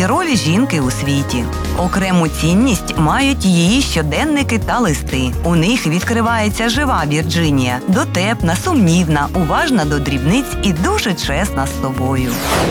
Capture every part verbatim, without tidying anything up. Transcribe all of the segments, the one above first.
і роль жінки у світі. Окрему цінність мають її щоденники та листи. У них відкривається жива Вірджинія, дотепна, сумнівна, уважна до дрібниць і дуже чесна з собою.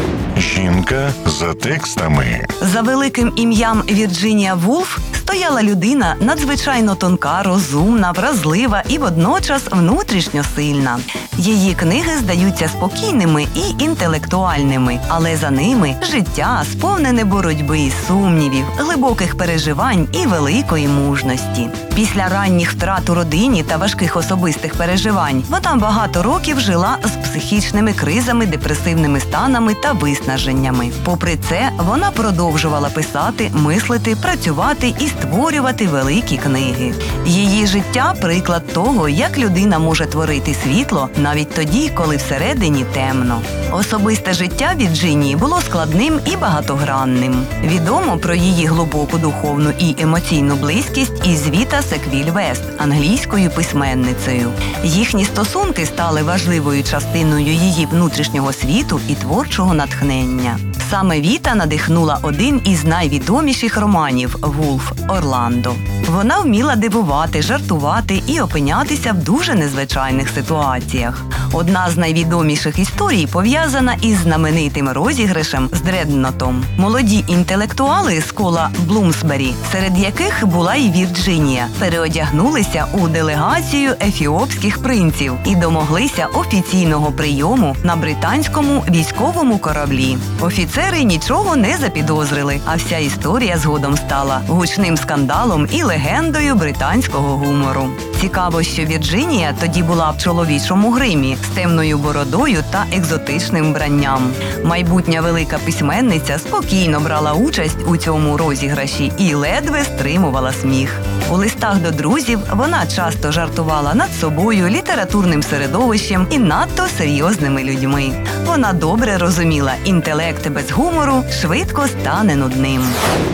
Жінка за текстами. За великим ім'ям Вірджинія Вульф стояла людина надзвичайно тонка, розумна, вразлива і водночас внутрішньо сильна. Її книги здаються спокійними і інтелектуальними, але за ними життя, сповнене боротьби, сумнівів, глибоких переживань і великої мужності. Після ранніх втрат у родині та важких особистих переживань вона багато років жила з психічними кризами, депресивними станами та виснаженнями. Попри це, вона продовжувала писати, мислити, працювати і створювати великі книги. Її життя – приклад того, як людина може творити світло навіть тоді, коли всередині темно. Особисте життя Вірджинії було складним і багатогранним. Відомо про її глибоку духовну і емоційну близькість із Віта Секвіль-Вест, англійською письменницею. Їхні стосунки стали важливою частиною її внутрішнього світу і творчого натхнення. Саме Віта надихнула один із найвідоміших романів «Вульф» Орландо. Вона вміла дивувати, жартувати і опинятися в дуже незвичайних ситуаціях. Одна з найвідоміших історій пов'язана із знаменитим розіграшем з Дреднотом. Молоді інтелектуали з кола Блумсбері, серед яких була і Вірджинія, переодягнулися у делегацію ефіопських принців і домоглися офіційного прийому на британському військовому кораблі. Офіцери нічого не запідозрили, а вся історія згодом стала гучним скандалом і легендою британського гумору. Цікаво, що Вірджинія тоді була в чоловічому гримі, з темною бородою та екзотичним вбранням. Майбутня велика письменниця спокійно брала участь у цьому розіграші і ледве стримувала сміх. У листах до друзів вона часто жартувала над собою, літературним середовищем і надто серйозними людьми. Вона добре розуміла, інтелект без гумору швидко стане нудним.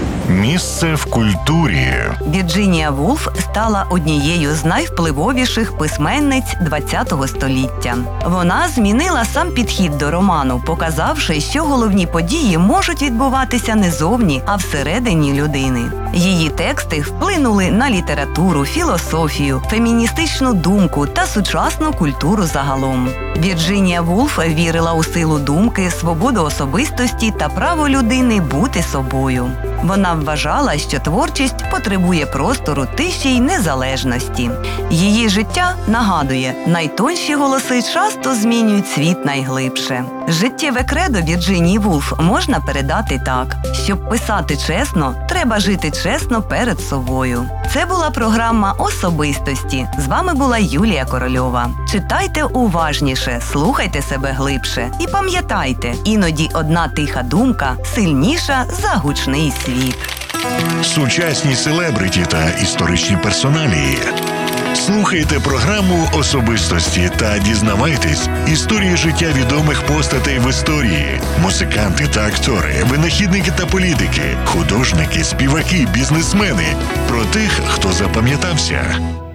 Місце в культурі. Вірджинія Вульф стала однією з найвпливовіших письменниць ХХ століття. Вона змінила сам підхід до роману, показавши, що головні події можуть відбуватися не зовні, а всередині людини. Її тексти вплинули на літературу, філософію, феміністичну думку та сучасну культуру загалом. Вірджинія Вульф вірила у силу думки, свободу особистості та право людини бути собою. Вона вважала, що творчість потребує простору, тиші й незалежності. Її життя нагадує, найтонші голоси часто змінюють світ найглибше. Життєве кредо Вірджинії Вульф можна передати так: щоб писати чесно, треба жити чесно перед собою. Це була програма «Особистості». З вами була Юлія Корольова. Читайте уважніше, слухайте себе глибше і пам'ятайте, іноді одна тиха думка сильніша за гучний світ. Сучасні селебриті та історичні персоналії. Слухайте програму «Особистості» та дізнавайтесь історії життя відомих постатей в історії. Музиканти та актори, винахідники та політики, художники, співаки, бізнесмени. Про тих, хто запам'ятався.